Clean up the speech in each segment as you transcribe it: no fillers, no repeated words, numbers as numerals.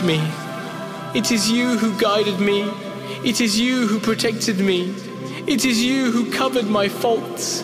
me. It is you who guided me. It is you who protected me. It is you who covered my faults.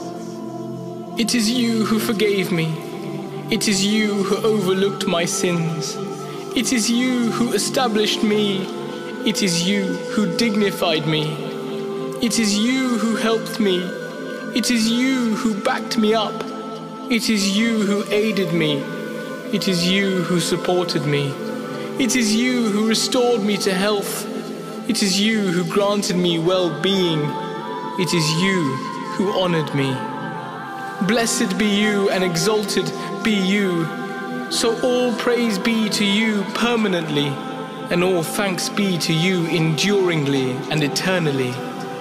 It is you who forgave me. It is you who overlooked my sins. It is you who established me. It is you who dignified me. It is you who helped me. It is you who backed me up. It is you who aided me. It is you who supported me. It is you who restored me to health. It is you who granted me well-being. It is you who honored me. Blessed be you and exalted be you. So all praise be to you permanently, and all thanks be to you enduringly and eternally.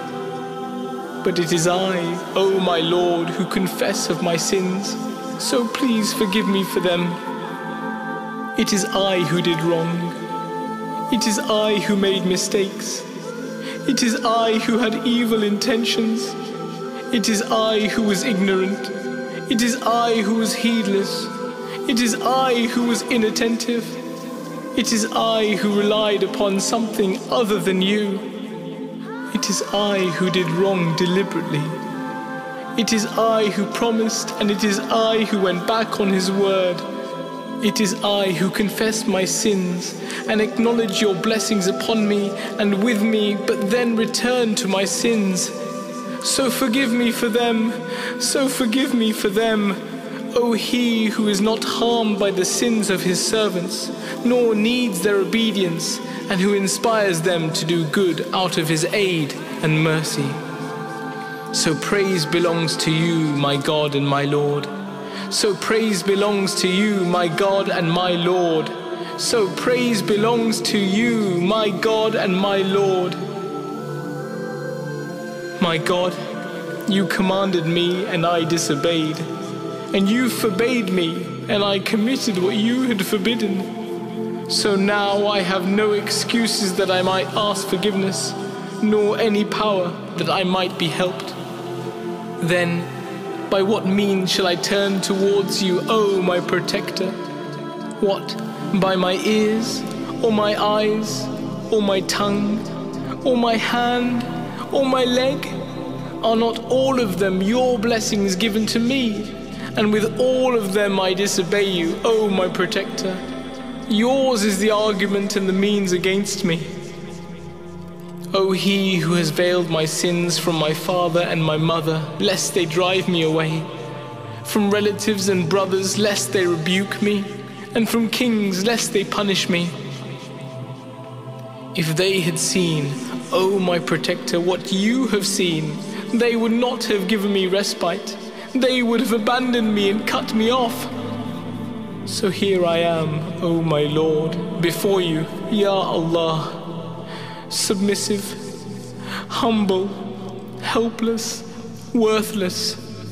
But it is I, O my Lord, who confess of my sins, so please forgive me for them. It is I who did wrong. It is I who made mistakes. It is I who had evil intentions. It is I who was ignorant. It is I who was heedless. It is I who was inattentive. It is I who relied upon something other than you. It is I who did wrong deliberately. It is I who promised, and it is I who went back on his word. It is I who confessed my sins and acknowledged your blessings upon me and with me, but then returned to my sins. So forgive me for them. So forgive me for them. O he who is not harmed by the sins of his servants, nor needs their obedience, and who inspires them to do good out of his aid and mercy. So praise belongs to you, my God and my Lord. So praise belongs to you, my God and my Lord. So praise belongs to you, my God and my Lord. My God, you commanded me and I disobeyed, and you forbade me and I committed what you had forbidden. So now I have no excuses that I might ask forgiveness, nor any power that I might be helped. Then, by what means shall I turn towards you, O my protector? What, by my ears, or my eyes, or my tongue, or my hand, or my leg? Are not all of them your blessings given to me? And with all of them I disobey you, O my protector. Yours is the argument and the means against me. O he who has veiled my sins from my father and my mother, lest they drive me away, from relatives and brothers, lest they rebuke me, and from kings, lest they punish me. If they had seen, O my protector, what you have seen, they would not have given me respite. They would have abandoned me and cut me off. So here I am, O my Lord, before you, Ya Allah, submissive, humble, helpless, worthless.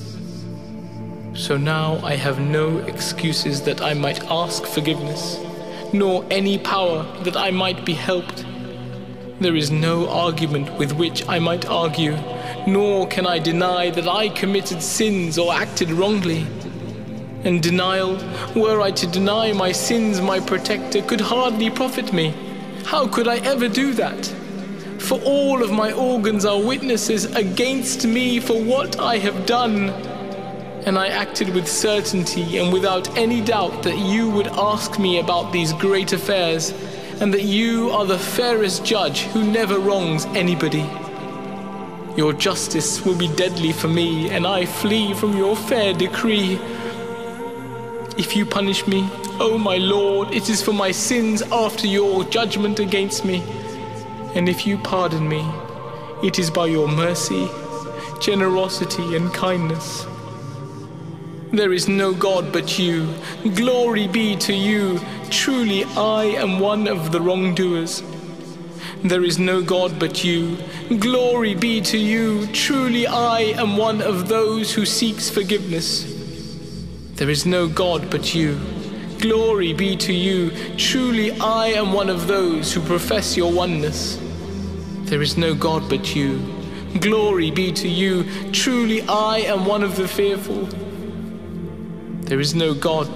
So now I have no excuses that I might ask forgiveness, nor any power that I might be helped. There is no argument with which I might argue, nor can I deny that I committed sins or acted wrongly. And denial, were I to deny my sins, my protector, could hardly profit me. How could I ever do that? For all of my organs are witnesses against me for what I have done. And I acted with certainty and without any doubt that you would ask me about these great affairs, and that you are the fairest judge who never wrongs anybody. Your justice will be deadly for me, and I flee from your fair decree. If you punish me, O my Lord, it is for my sins after your judgment against me. And if you pardon me, it is by your mercy, generosity, and kindness. There is no God but you. Glory be to you. Truly I am one of the wrongdoers. There is no God but you. Glory be to you. Truly I am one of those who seeks forgiveness. There is no God but you. Glory be to you. Truly I am one of those who profess your oneness. There is no God but you. Glory be to you. Truly I am one of the fearful. There is no God